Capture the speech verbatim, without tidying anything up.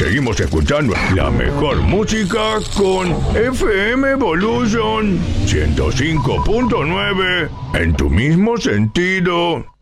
Seguimos escuchando la mejor música con F M Evolution ciento cinco punto nueve en tu mismo sentido.